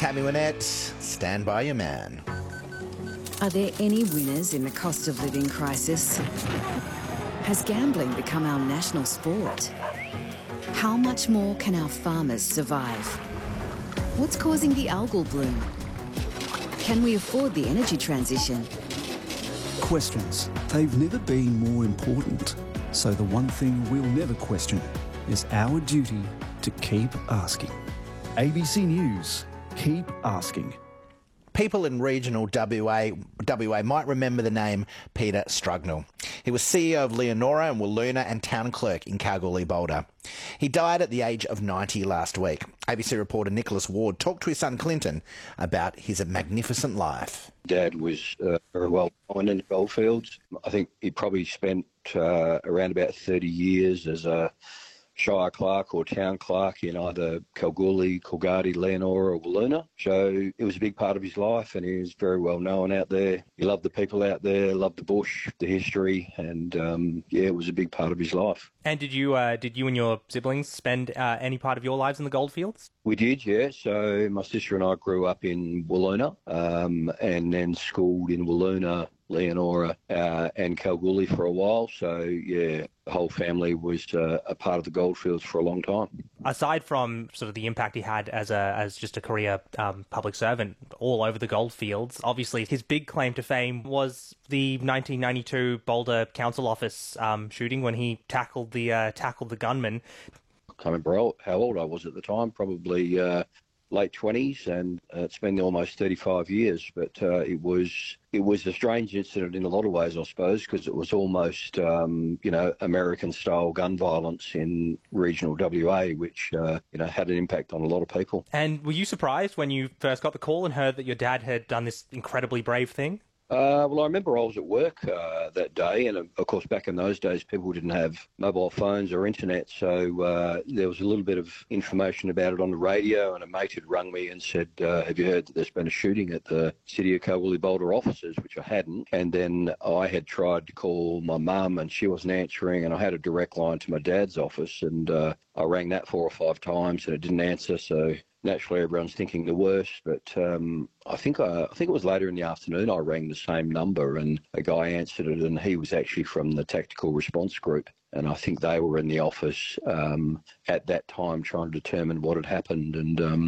Tammy Wynette, stand by your man. Are there any winners in the cost of living crisis? Has gambling become our national sport? How much more can our farmers survive? What's causing the algal bloom? Can we afford the energy transition? Questions. They've never been more important. So the one thing we'll never question is our duty to keep asking. ABC News. Keep asking. People in regional WA might remember the name Peter Strugnell. He was CEO of Leonora and Wiluna and town clerk in Kalgoorlie-Boulder. He died at the age of 90 last week. ABC reporter Nicholas Ward talked to his son Clinton about his magnificent life. Dad was very well known in the goldfields. I think he probably spent around about 30 years as a Shire clerk or town clerk in either Kalgoorlie, Coolgardie, Leonora or Wiluna. So it was a big part of his life and he was very well known out there. He loved the people out there, loved the bush, the history, and it was a big part of his life. And did you and your siblings spend any part of your lives in the goldfields? We did, yeah. So my sister and I grew up in Wiluna and then schooled in Wiluna, Leonora and Kalgoorlie for a while. So, yeah, the whole family was a part of the goldfields for a long time. Aside from sort of the impact he had as just a career public servant all over the goldfields, obviously his big claim to fame was the 1992 Boulder Council Office shooting when he tackled the gunman. I can't remember how old I was at the time, probably late 20s, and it's been almost 35 years. But it was a strange incident in a lot of ways, I suppose, because it was almost, American-style gun violence in regional WA, which, had an impact on a lot of people. And were you surprised when you first got the call and heard that your dad had done this incredibly brave thing? Well, I remember I was at work that day, and of course back in those days people didn't have mobile phones or internet, so there was a little bit of information about it on the radio, and a mate had rung me and said, have you heard that there's been a shooting at the City of Kalgoorlie-Boulder offices, which I hadn't, and then I had tried to call my mum and she wasn't answering, and I had a direct line to my dad's office, and I rang that 4 or 5 times and it didn't answer, so naturally everyone's thinking the worst, but I think it was later in the afternoon I rang the same number and a guy answered it, and he was actually from the tactical response group, and I think they were in the office at that time trying to determine what had happened, and